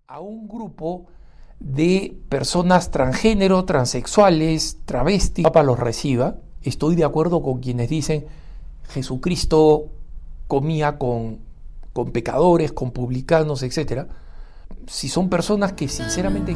a un grupo de personas transgénero, transexuales, travestis, Papa los reciba. Estoy de acuerdo con quienes dicen Jesucristo comía con pecadores, con publicanos, etcétera. Si son personas que sinceramente